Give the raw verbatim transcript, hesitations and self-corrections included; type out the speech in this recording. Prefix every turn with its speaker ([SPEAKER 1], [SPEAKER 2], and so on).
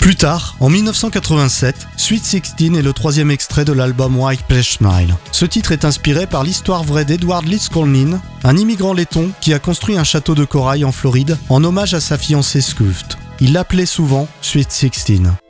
[SPEAKER 1] Plus tard, en dix-neuf cent quatre-vingt-sept, Sweet sixteen est le troisième extrait de l'album White Pleasure Smile. Ce titre est inspiré par l'histoire vraie d'Edward Liscolnin, un immigrant letton qui a construit un château de corail en Floride en hommage à sa fiancée Scuft. Il l'appelait souvent Sweet sixteen.